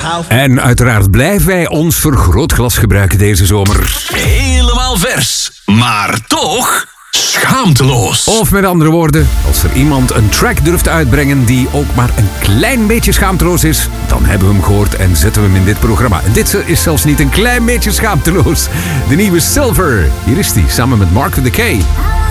house. En uiteraard blijven wij ons vergrootglas gebruiken deze zomer. Helemaal vers, maar toch schaamteloos. Of met andere woorden, als er iemand een track durft uitbrengen die ook maar een klein beetje schaamteloos is, dan hebben we hem gehoord en zetten we hem in dit programma. En dit is zelfs niet een klein beetje schaamteloos. De nieuwe Silver. Hier is hij, samen met Mark with the K.